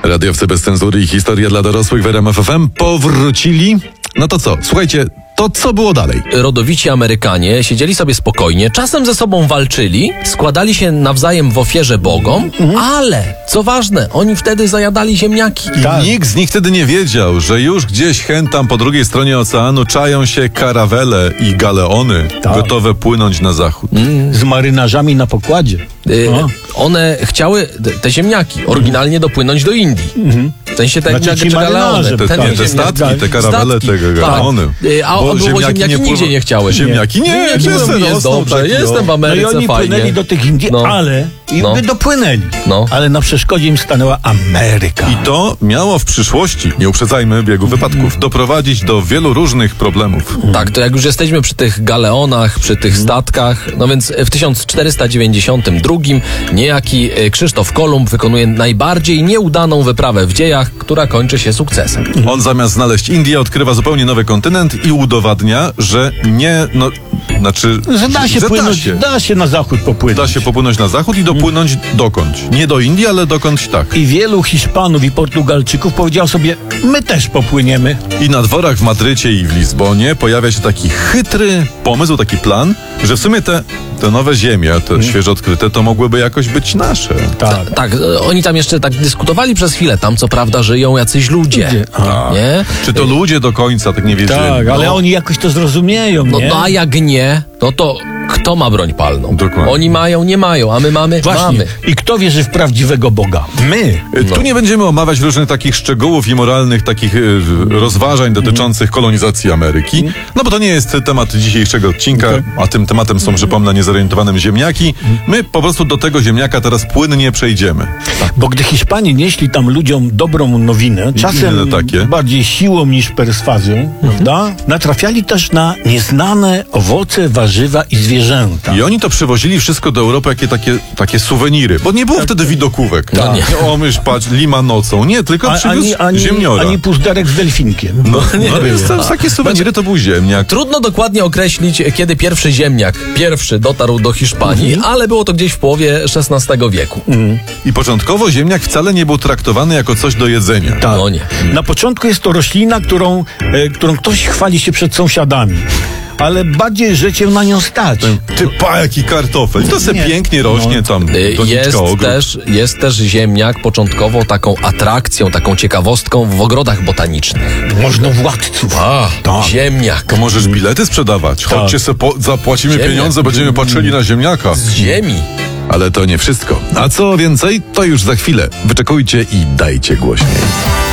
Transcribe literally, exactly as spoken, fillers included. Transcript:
Radiowcy bez cenzury i historia dla dorosłych w R M F F M powrócili. No to co? Słuchajcie, to co było dalej? Rodowici Amerykanie siedzieli sobie spokojnie, czasem ze sobą walczyli, składali się nawzajem w ofierze bogom, mhm. ale, co ważne, oni wtedy zajadali ziemniaki. I tak. Nikt z nich wtedy nie wiedział, że już gdzieś hen tam po drugiej stronie oceanu czają się karawele i galeony, tak. gotowe płynąć na zachód. Mm. Z marynarzami na pokładzie. Y, one chciały, te ziemniaki, oryginalnie mhm. dopłynąć do Indii. Mhm. W sensie te, znaczy, te galeony. Te, ten nie, te statki, tak, te karawele, statki. te galeony. Tak. Y, a Bo było ziemniaki, ziemniaki nie nigdzie nie chciały. Ziemniaki nie, nie, nie, nie, nie jest dobrze, taki, jestem w Ameryce, no i oni fajnie. płynęli do tych Indii, no. ale i no. by dopłynęli. No. Ale na przeszkodzie im stanęła Ameryka. I to miało w przyszłości, nie uprzedzajmy biegu wypadków, doprowadzić do wielu różnych problemów. Tak, to jak już jesteśmy przy tych galeonach, przy tych statkach, no więc w tysiąc czterysta dziewięćdziesiątym drugim niejaki Krzysztof Kolumb wykonuje najbardziej nieudaną wyprawę w dziejach, która kończy się sukcesem. On zamiast znaleźć Indię, odkrywa zupełnie nowy kontynent i udowadnia, że nie, no, znaczy, że da się że płynąć, da się. da się na zachód popłynąć. Da się popłynąć na zachód i dopłynąć hmm. dokądś. Nie do Indii, ale dokądś tak. I wielu Hiszpanów i Portugalczyków powiedział sobie, my też popłyniemy. I na dworach w Madrycie i w Lizbonie pojawia się taki chytry pomysł, taki plan, że w sumie te Te nowe ziemie, te hmm. świeżo odkryte, to mogłyby jakoś być nasze. Tak. tak, oni tam jeszcze tak dyskutowali przez chwilę. Tam co prawda żyją jacyś ludzie. ludzie. Tak. Nie? Czy to ludzie do końca tak nie wiedzieli? Tak, no. ale oni jakoś to zrozumieją, no, nie? No a jak nie, no to kto ma broń palną? Dokładnie. Oni mają, nie mają, a my mamy, Właśnie. mamy. I kto wierzy w prawdziwego Boga? My. No. Tu nie będziemy omawiać różnych takich szczegółów i moralnych takich y, rozważań dotyczących kolonizacji Ameryki, no bo to nie jest temat dzisiejszego odcinka, a tym tematem są, przypomnę, niezorientowanym ziemniaki. My po prostu do tego ziemniaka teraz płynnie przejdziemy. Tak. Bo gdy Hiszpanie nieśli tam ludziom dobrą nowinę, czasem takie. bardziej siłą niż perswazją, mhm. prawda? Natrafiali też na nieznane owoce, warzywa i zwierzęta. I oni to przywozili wszystko do Europy, jakie takie, takie suweniry, bo nie było tak. wtedy widokówek. No nie. O, mysz, patrz, lima nocą. Nie, tylko przywiózł ani, ziemniora. Ani puzderek z delfinkiem. No, no nie, no no, takie suweniry to był ziemniak. Trudno dokładnie określić, kiedy pierwszy ziemniak, pierwszy dotarł do Hiszpanii, mhm. ale było to gdzieś w połowie szesnastego wieku. Mhm. I początkowo ziemniak wcale nie był traktowany jako coś do jedzenia. Tak. No nie. Na początku jest to roślina, którą, e, którą ktoś chwali się przed sąsiadami. Ale bardziej, że cię na nią stać. Ty pa, jaki kartofel. To se pięknie rośnie no. tam. Jest też, jest też ziemniak początkowo taką atrakcją, taką ciekawostką w ogrodach botanicznych. Można władców. A, tak. Ziemniak. To możesz bilety sprzedawać. Tak. Chodźcie se po, zapłacimy ziemniak. pieniądze, będziemy patrzyli na ziemniaka. Z ziemi. Ale to nie wszystko. A co więcej, to już za chwilę. Wyczekujcie i dajcie głośniej.